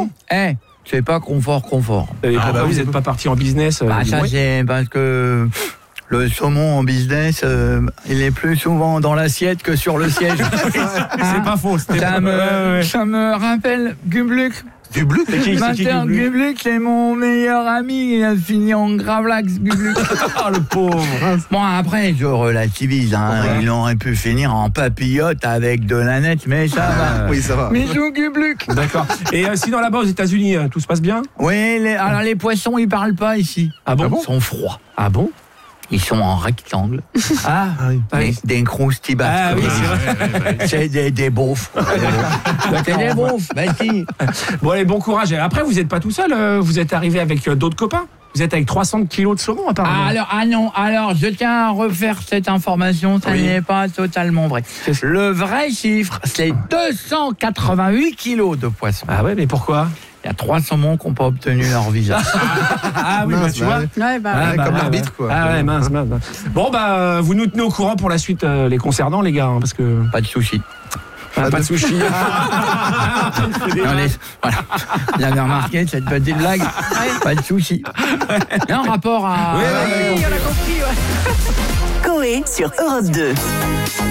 C'est pas confort. Et pourquoi vous n'êtes pas parti en business Ça c'est parce que le saumon en business, il est plus souvent dans l'assiette que sur le siège. C'est pas faux. Ça me rappelle Gubluk. Gubluk, c'est qui Gubluk, c'est mon meilleur ami. Il a fini en gravlax, Gubluk. Le pauvre. Bon, après, je relativise. Il aurait pu finir en papillote avec de la nette, mais ça va. Oui, ça va. Bisous, Gubluk. D'accord. Et sinon, là-bas, aux États-Unis, tout se passe bien? Oui, alors les poissons, ils parlent pas ici. Ah bon? Ils sont froids. Ah bon? Ils sont en rectangle. Des croustilles. Ah oui, c'est vrai. C'est des beaufs. C'est des beaufs. Si. Bon, allez, bon courage. Et après, vous n'êtes pas tout seul. Vous êtes arrivé avec d'autres copains. Vous êtes avec 300 kilos de saumon, apparemment. Alors, je tiens à refaire cette information. Ça n'est pas totalement vrai. Le vrai chiffre, c'est 288 kilos de poisson. Ah ouais, mais pourquoi? Il y a 3 saumons qui n'ont pas obtenu leur visa. Ah oui, mince, tu vois. comme l'arbitre, quoi. Ah ouais, mince. Bon, vous nous tenez au courant pour la suite les concernant, les gars, parce que... Pas de sushi. Pas de sushi. Voilà. Vous avez remarqué cette petite blague? Pas de sushi. Il y a un rapport à... Oui, on a compris, Coé sur Europe 2.